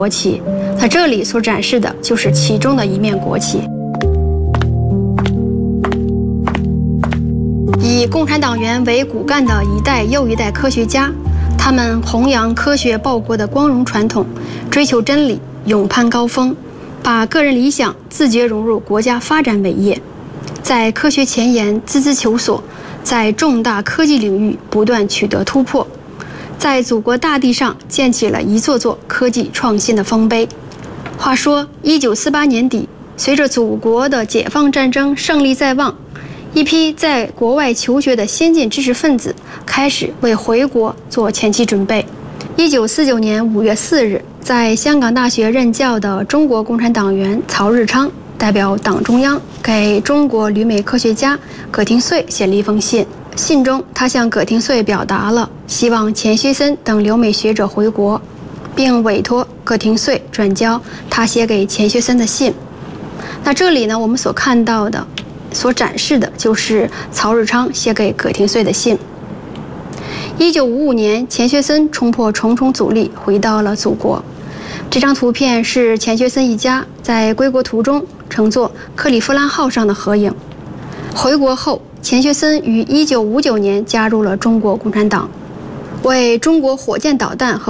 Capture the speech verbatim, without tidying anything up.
国旗。那这里所展示的就是其中的一面国旗。以共产党员为骨干的一代又一代科学家，他们弘扬科学报国的光荣传统，追求真理，勇攀高峰，把个人理想自觉融入国家发展伟业，在科学前沿孜孜求索，在重大科技领域不断取得突破，在祖国大地上建起了一座座科技创新的丰碑。话说，一九四八年底，随着祖国的解放战争胜利在望，一批在国外求学的先进知识分子开始为回国做前期准备。一九四九年五月四日，在香港大学任教的中国共产党员曹日昌代表党中央给中国旅美科学家葛廷穗写了一封信。信中，他向葛廷穗表达了希望钱学森等留美学者回国，并委托葛廷穗转交他写给钱学森的信。那这里呢，我们所看到的、所展示的就是曹日昌写给葛廷穗的信。一九五五年，钱学森冲破重重阻力，回到了祖国。这张图片是钱学森一家在归国途中乘坐克利夫兰号上的合影。回国后，钱学森于一九五九年加入了中国共产党，为中国火箭导弹和